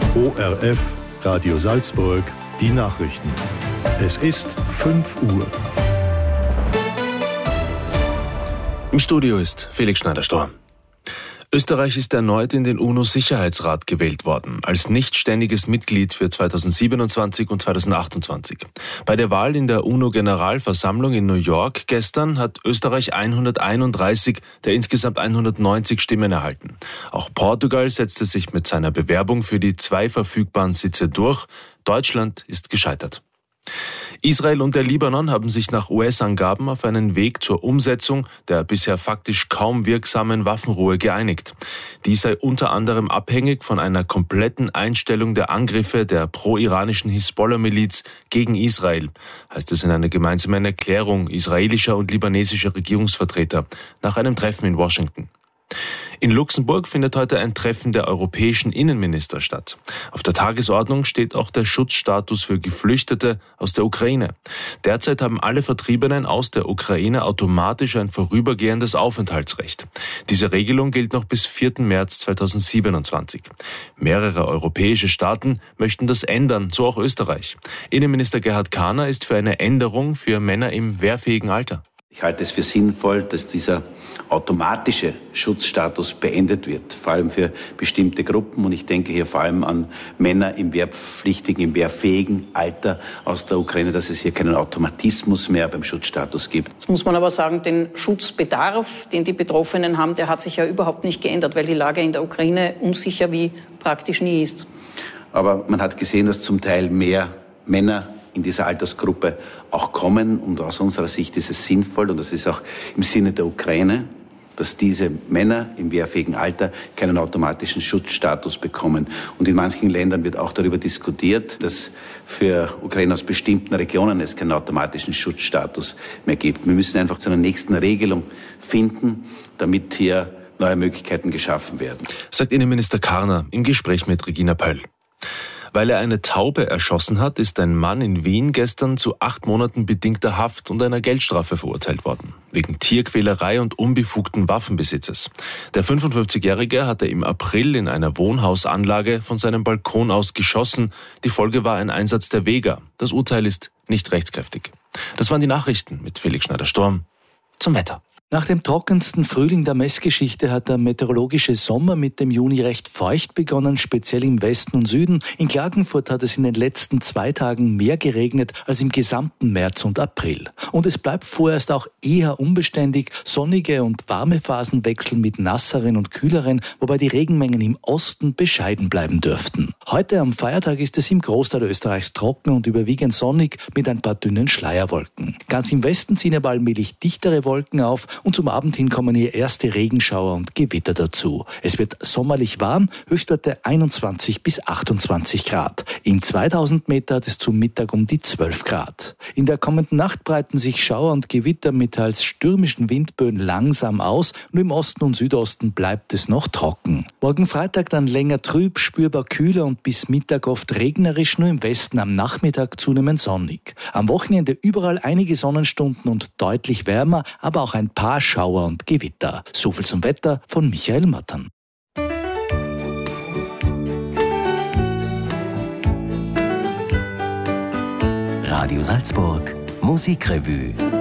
ORF Radio Salzburg, die Nachrichten. Es ist 5 Uhr. Im Studio ist Felix Schneider-Storm. Österreich ist erneut in den UNO-Sicherheitsrat gewählt worden, als nichtständiges Mitglied für 2027 und 2028. Bei der Wahl in der UNO-Generalversammlung in New York gestern hat Österreich 131 der insgesamt 190 Stimmen erhalten. Auch Portugal setzte sich mit seiner Bewerbung für die 2 verfügbaren Sitze durch. Deutschland ist gescheitert. Israel und der Libanon haben sich nach US-Angaben auf einen Weg zur Umsetzung der bisher faktisch kaum wirksamen Waffenruhe geeinigt. Dies sei unter anderem abhängig von einer kompletten Einstellung der Angriffe der pro-iranischen Hisbollah-Miliz gegen Israel, heißt es in einer gemeinsamen Erklärung israelischer und libanesischer Regierungsvertreter nach einem Treffen in Washington. In Luxemburg findet heute ein Treffen der europäischen Innenminister statt. Auf der Tagesordnung steht auch der Schutzstatus für Geflüchtete aus der Ukraine. Derzeit haben alle Vertriebenen aus der Ukraine automatisch ein vorübergehendes Aufenthaltsrecht. Diese Regelung gilt noch bis 4. März 2027. Mehrere europäische Staaten möchten das ändern, so auch Österreich. Innenminister Gerhard Kahner ist für eine Änderung für Männer im wehrfähigen Alter. Ich halte es für sinnvoll, dass dieser automatische Schutzstatus beendet wird, vor allem für bestimmte Gruppen. Und ich denke hier vor allem an Männer im wehrpflichtigen, im wehrfähigen Alter aus der Ukraine, dass es hier keinen Automatismus mehr beim Schutzstatus gibt. Jetzt muss man aber sagen, den Schutzbedarf, den die Betroffenen haben, der hat sich ja überhaupt nicht geändert, weil die Lage in der Ukraine unsicher wie praktisch nie ist. Aber man hat gesehen, dass zum Teil mehr Männer in dieser Altersgruppe auch kommen. Und aus unserer Sicht ist es sinnvoll, und das ist auch im Sinne der Ukraine, dass diese Männer im wehrfähigen Alter keinen automatischen Schutzstatus bekommen. Und in manchen Ländern wird auch darüber diskutiert, dass für Ukrainer aus bestimmten Regionen es keinen automatischen Schutzstatus mehr gibt. Wir müssen einfach zu einer nächsten Regelung finden, damit hier neue Möglichkeiten geschaffen werden. Sagt Innenminister Kahner im Gespräch mit Regina Pöll. Weil er eine Taube erschossen hat, ist ein Mann in Wien gestern zu 8 Monaten bedingter Haft und einer Geldstrafe verurteilt worden. Wegen Tierquälerei und unbefugten Waffenbesitzes. Der 55-Jährige hatte im April in einer Wohnhausanlage von seinem Balkon aus geschossen. Die Folge war ein Einsatz der Vega. Das Urteil ist nicht rechtskräftig. Das waren die Nachrichten mit Felix Schneider-Storm. Zum Wetter. Nach dem trockensten Frühling der Messgeschichte hat der meteorologische Sommer mit dem Juni recht feucht begonnen, speziell im Westen und Süden. In Klagenfurt hat es in den letzten 2 Tagen mehr geregnet als im gesamten März und April. Und es bleibt vorerst auch eher unbeständig. Sonnige und warme Phasen wechseln mit nasseren und kühleren, wobei die Regenmengen im Osten bescheiden bleiben dürften. Heute am Feiertag ist es im Großteil Österreichs trocken und überwiegend sonnig mit ein paar dünnen Schleierwolken. Ganz im Westen ziehen aber allmählich dichtere Wolken auf und zum Abend hin kommen hier erste Regenschauer und Gewitter dazu. Es wird sommerlich warm, Höchstwerte 21 bis 28 Grad. In 2000 Meter hat es zum Mittag um die 12 Grad. In der kommenden Nacht breiten sich Schauer und Gewitter mit teils stürmischen Windböen langsam aus. Nur im Osten und Südosten bleibt es noch trocken. Morgen Freitag dann länger trüb, spürbar kühler und bis Mittag oft regnerisch, nur im Westen am Nachmittag zunehmend sonnig. Am Wochenende überall einige Sonnenstunden und deutlich wärmer, aber auch ein paar Schauer und Gewitter. So viel zum Wetter von Michael Mattern. Radio Salzburg, Musikrevue.